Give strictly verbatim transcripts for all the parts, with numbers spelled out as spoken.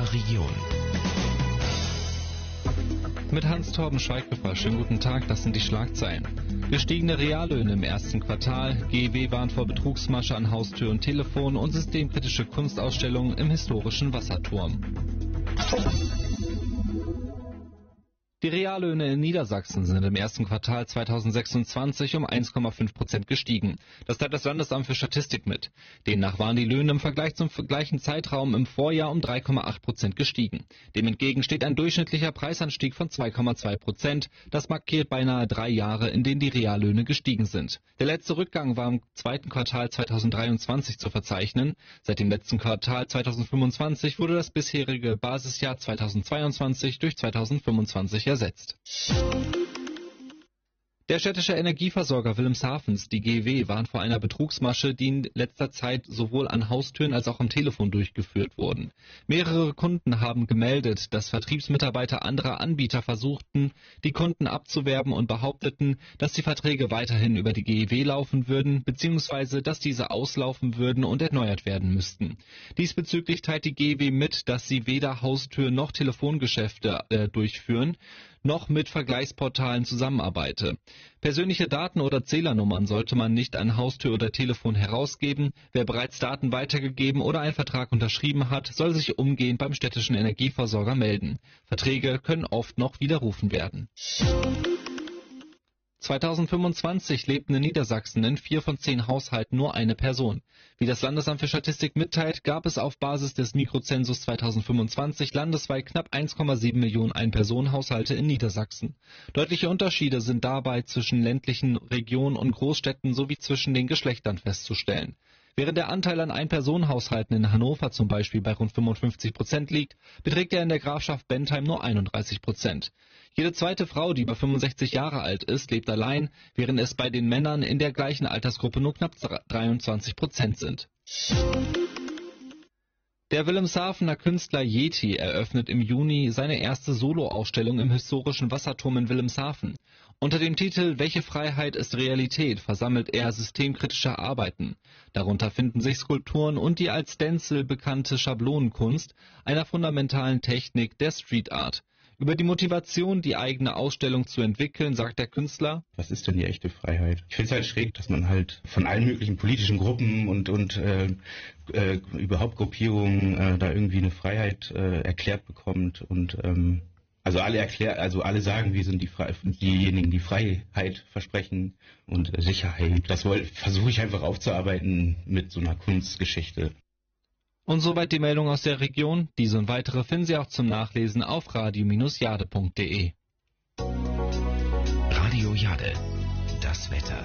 unserer Region. Mit Hans-Torben Schweighofer, schönen guten Tag, das sind die Schlagzeilen. Gestiegene Reallöhne im ersten Quartal, G E W warnt vor Betrugsmasche an Haustür und Telefon und systemkritische Kunstausstellung im historischen Wasserturm. Die Reallöhne in Niedersachsen sind im ersten Quartal zweitausendsechsundzwanzig um eins Komma fünf Prozent gestiegen. Das teilt das Landesamt für Statistik mit. Demnach waren die Löhne im Vergleich zum gleichen Zeitraum im Vorjahr um drei Komma acht Prozent gestiegen. Dem entgegen steht ein durchschnittlicher Preisanstieg von zwei Komma zwei Prozent. Das markiert beinahe drei Jahre, in denen die Reallöhne gestiegen sind. Der letzte Rückgang war im zweiten Quartal zweitausenddreiundzwanzig zu verzeichnen. Seit dem letzten Quartal zweitausendfünfundzwanzig wurde das bisherige Basisjahr zweitausendzweiundzwanzig durch zweitausendfünfundzwanzig ersetzt. Der städtische Energieversorger Wilhelmshavens, die G E W, warnt vor einer Betrugsmasche, die in letzter Zeit sowohl an Haustüren als auch am Telefon durchgeführt wurden. Mehrere Kunden haben gemeldet, dass Vertriebsmitarbeiter anderer Anbieter versuchten, die Kunden abzuwerben und behaupteten, dass die Verträge weiterhin über die G E W laufen würden, beziehungsweise dass diese auslaufen würden und erneuert werden müssten. Diesbezüglich teilt die G E W mit, dass sie weder Haustür- noch Telefongeschäfte äh, durchführen, noch mit Vergleichsportalen zusammenarbeite. Persönliche Daten oder Zählernummern sollte man nicht an Haustür oder Telefon herausgeben. Wer bereits Daten weitergegeben oder einen Vertrag unterschrieben hat, soll sich umgehend beim städtischen Energieversorger melden. Verträge können oft noch widerrufen werden. zweitausendfünfundzwanzig lebten in Niedersachsen in vier von zehn Haushalten nur eine Person. Wie das Landesamt für Statistik mitteilt, gab es auf Basis des Mikrozensus zweitausendfünfundzwanzig landesweit knapp eins Komma sieben Millionen Ein-Personen-Haushalte in Niedersachsen. Deutliche Unterschiede sind dabei zwischen ländlichen Regionen und Großstädten sowie zwischen den Geschlechtern festzustellen. Während der Anteil an Ein-Personen-Haushalten in Hannover zum Beispiel bei rund fünfundfünfzig Prozent liegt, beträgt er in der Grafschaft Bentheim nur einunddreißig Prozent. Jede zweite Frau, die über fünfundsechzig Jahre alt ist, lebt allein, während es bei den Männern in der gleichen Altersgruppe nur knapp dreiundzwanzig Prozent sind. Der Wilhelmshavener Künstler Yeti eröffnet im Juni seine erste Soloausstellung im historischen Wasserturm in Wilhelmshaven. Unter dem Titel »Welche Freiheit ist Realität« versammelt er systemkritische Arbeiten. Darunter finden sich Skulpturen und die als Stencil bekannte Schablonenkunst einer fundamentalen Technik der Street Art. Über die Motivation, die eigene Ausstellung zu entwickeln, sagt der Künstler: Was ist denn die echte Freiheit? Ich finde es halt schräg, dass man halt von allen möglichen politischen Gruppen und, und äh, äh, überhaupt Gruppierungen äh, da irgendwie eine Freiheit äh, erklärt bekommt und ähm, also alle erklären, also alle sagen, wir sind die Fre- diejenigen, die Freiheit versprechen und äh, Sicherheit. Das versuche ich einfach aufzuarbeiten mit so einer Kunstgeschichte. Und soweit die Meldung aus der Region. Diese und weitere finden Sie auch zum Nachlesen auf radio Bindestrich jade Punkt de. Radio Jade, das Wetter.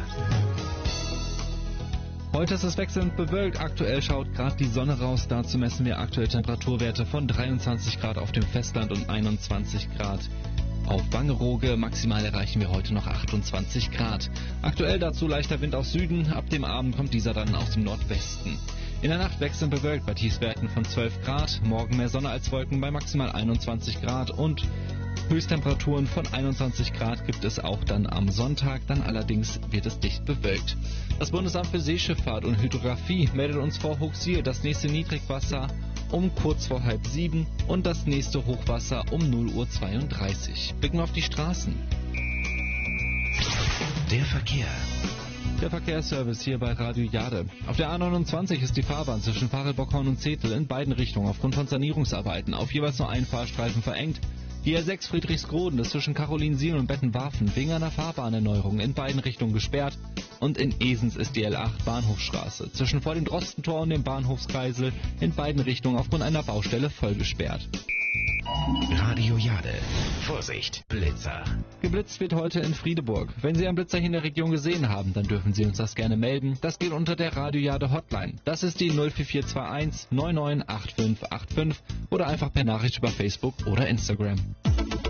Heute ist es wechselnd bewölkt. Aktuell schaut gerade die Sonne raus. Dazu messen wir aktuelle Temperaturwerte von dreiundzwanzig Grad auf dem Festland und einundzwanzig Grad auf Wangerooge. Maximal erreichen wir heute noch achtundzwanzig Grad. Aktuell dazu leichter Wind aus Süden. Ab dem Abend kommt dieser dann aus dem Nordwesten. In der Nacht wechselnd bewölkt bei Tiefstwerten von zwölf Grad. Morgen mehr Sonne als Wolken bei maximal einundzwanzig Grad und Höchsttemperaturen von einundzwanzig Grad gibt es auch dann am Sonntag. Dann allerdings wird es dicht bewölkt. Das Bundesamt für Seeschifffahrt und Hydrographie meldet uns vor Hochsiel das nächste Niedrigwasser um kurz vor halb sieben und das nächste Hochwasser um null Uhr zweiunddreißig. Blicken wir auf die Straßen. Der Verkehr. Der Verkehrsservice hier bei Radio Jade. Auf der A neunundzwanzig ist die Fahrbahn zwischen Pfarrelbockhorn und Zetel in beiden Richtungen aufgrund von Sanierungsarbeiten auf jeweils nur einen Fahrstreifen verengt. Die R sechs Friedrichsgroden ist zwischen Karolinsiel und Bettenwarfen wegen einer Fahrbahnerneuerung in beiden Richtungen gesperrt. Und in Esens ist die L acht Bahnhofstraße zwischen vor dem Drostentor und dem Bahnhofskreisel in beiden Richtungen aufgrund einer Baustelle voll gesperrt. Radio Jade. Vorsicht, Blitzer. Geblitzt wird heute in Friedeburg. Wenn Sie einen Blitzer hier in der Region gesehen haben, dann dürfen Sie uns das gerne melden. Das geht unter der Radio Jade Hotline. Das ist die null vier vier zwei eins neun neun acht fünf acht fünf oder einfach per Nachricht über Facebook oder Instagram.